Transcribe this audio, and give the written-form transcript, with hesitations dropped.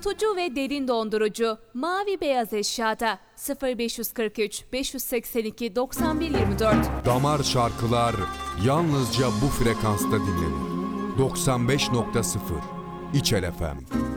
Soğutucu ve derin dondurucu Mavi Beyaz Eşya'da 0543 582 9124. Damar şarkılar yalnızca bu frekansta dinlenir. 95.0 İçel FM.